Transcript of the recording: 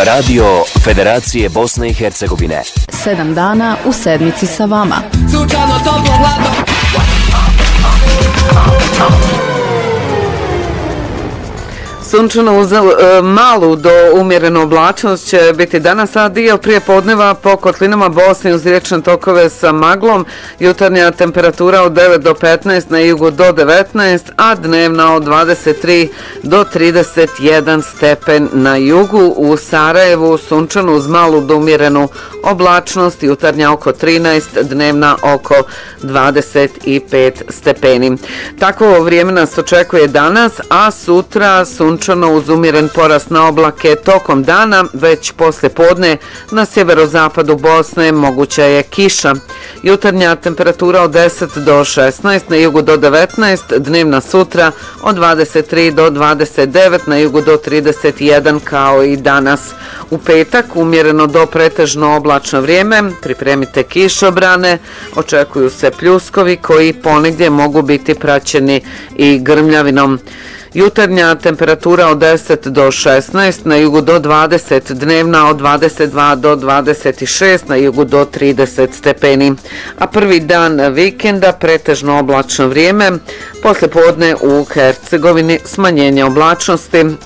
Radio Federacije Bosne i Hercegovine. 7 dana u sedmici sa vama. Sunčano, toplo, hladno. Sunčano uz malu do umjerenu oblačnost će biti danas, a dio prije podneva po kotlinama Bosne uz riječne tokove sa maglom. Jutarnja temperatura od 9 do 15, na jugu do 19, a dnevna od 23 do 31 stepen na jugu. U Sarajevu sunčano uz malu do umjerenu oblačnost, jutarnja oko 13, dnevna oko 25 stepeni. Tako vrijeme nas očekuje danas, a sutra sunčano uz umjeren porast na oblake tokom dana, već posle podne na sjeverozapadu Bosne moguća je kiša. Jutarnja temperatura od 10 do 16, na jugu do 19, dnevna sutra od 23 do 29, na jugu do 31 kao i danas. U petak umjereno do pretežno oblačno vrijeme, pripremite kišobrane, očekuju se pljuskovi koji ponegdje mogu biti praćeni i grmljavinom. Jutarnja temperatura od 10 do 16, na jugu do 20, dnevna od 22 do 26, na jugu do 30 stepeni. A prvi dan vikenda pretežno oblačno vrijeme, posle podne u Hercegovini smanjenje oblačnosti,